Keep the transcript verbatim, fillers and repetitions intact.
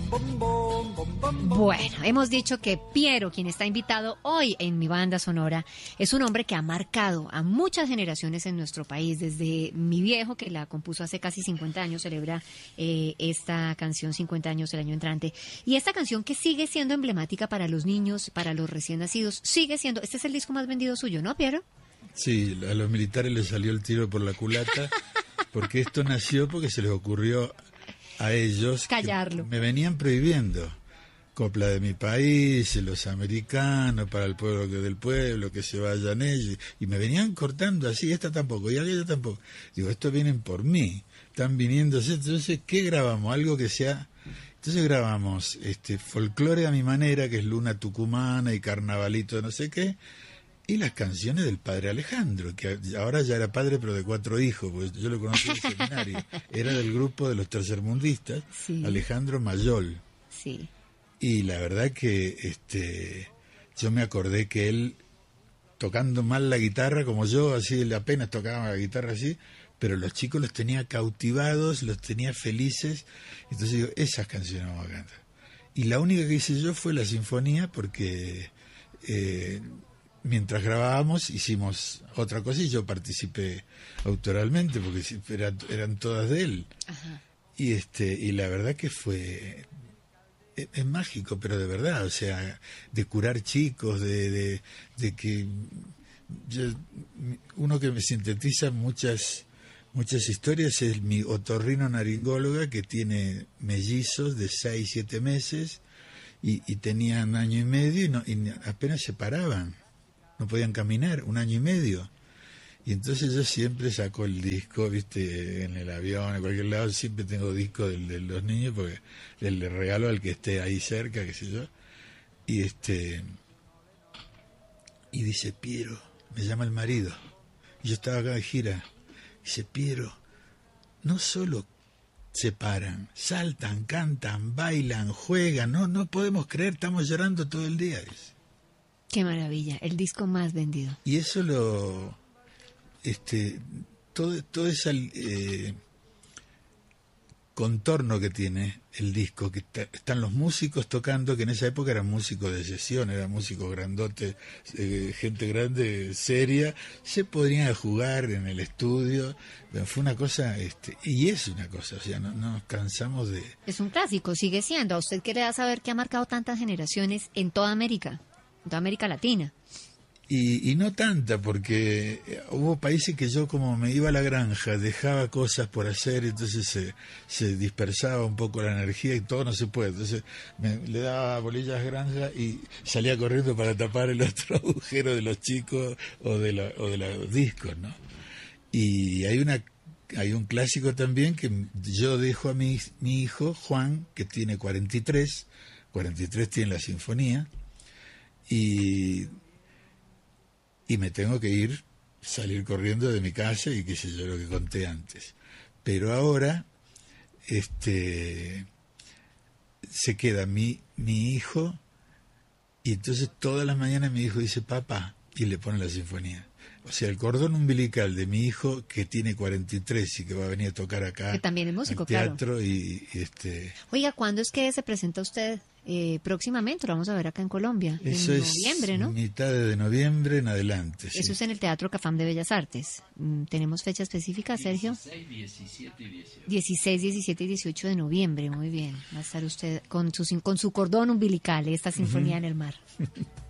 Bueno, hemos dicho que Piero, quien está invitado hoy en mi banda sonora, es un hombre que ha marcado a muchas generaciones en nuestro país. Desde mi viejo, que la compuso hace casi cincuenta años, celebra eh, esta canción cincuenta años el año entrante. Y esta canción que sigue siendo emblemática para los niños, para los recién nacidos, sigue siendo... Este es el disco más vendido suyo, ¿no, Piero? Sí, a los militares les salió el tiro por la culata, porque esto nació porque se les ocurrió a ellos... callarlo. Me venían prohibiendo. Copla de mi país, los americanos, para el pueblo que del pueblo, que se vayan ellos, y me venían cortando así, esta tampoco, y aquella tampoco. Digo, estos vienen por mí, están viniendo, entonces, ¿qué grabamos? Algo que sea... Entonces grabamos este folclore a mi manera, que es Luna Tucumana y Carnavalito no sé qué, y las canciones del padre Alejandro, que ahora ya era padre pero de cuatro hijos, porque yo lo conocí en el seminario, era del grupo de los tercermundistas, sí. Alejandro Mayol. Sí. Y la verdad que este yo me acordé que él, tocando mal la guitarra como yo, así él apenas tocaba la guitarra así, pero los chicos los tenía cautivados, los tenía felices. Entonces digo, esas canciones vamos a cantar. Y la única que hice yo fue la sinfonía, porque eh, mientras grabábamos hicimos otra cosa y yo participé autoralmente, porque era, eran todas de él. Ajá. Y este y la verdad que fue... Es, es mágico, pero de verdad, o sea, de curar chicos, de, de, de que yo, uno que me sintetiza muchas muchas historias es mi otorrino-naringóloga, que tiene mellizos de seis, siete meses y, y tenían año y medio y, no, y apenas se paraban, no podían caminar, un año y medio. Y entonces yo siempre saco el disco, viste, en el avión, en cualquier lado, siempre tengo disco de, de los niños, porque le, le regalo al que esté ahí cerca, qué sé yo. Y este y dice, Piero, me llama el marido, y yo estaba acá de gira, dice, Piero, no solo se paran, saltan, cantan, bailan, juegan, no, no podemos creer, estamos llorando todo el día. Dice. Qué maravilla, el disco más vendido. Y eso lo... este todo todo ese eh, contorno que tiene el disco, que está, están los músicos tocando, que en esa época eran músicos de sesión, eran músicos grandotes, eh, gente grande, seria, se podrían jugar en el estudio, fue una cosa, este y es una cosa, o sea, no, no nos cansamos de... Es un clásico, sigue siendo. ¿A usted qué le da saber que ha marcado tantas generaciones en toda América, en toda América Latina? Y, y no tanta, porque hubo países que yo, como me iba a la granja, dejaba cosas por hacer, entonces se, se dispersaba un poco la energía y todo no se puede. Entonces me, le daba bolillas granjas y salía corriendo para tapar el otro agujero de los chicos o de, la, o de los discos, ¿no? Y hay una hay un clásico también que yo dejo a mi, mi hijo, Juan, que tiene cuarenta y tres, cuarenta y tres tiene la sinfonía, y... y me tengo que ir, salir corriendo de mi casa y qué sé yo, lo que conté antes. Pero ahora este se queda mi, mi hijo, y entonces todas las mañanas mi hijo dice, papá, y le pone la sinfonía. O sea, el cordón umbilical de mi hijo, que tiene cuarenta y tres y que va a venir a tocar acá, que también es músico, al teatro, claro. y, y este... Oiga, ¿cuándo es que se presenta usted eh, próximamente? Lo vamos a ver acá en Colombia. Eso en es noviembre, ¿no? mitad de noviembre en adelante. Eso sí. es en el Teatro Cafam de Bellas Artes. ¿Tenemos fecha específica, Sergio? dieciséis, diecisiete y dieciocho. dieciséis, diecisiete y dieciocho de noviembre, muy bien. Va a estar usted con su, con su cordón umbilical, esta sinfonía uh-huh. en el mar.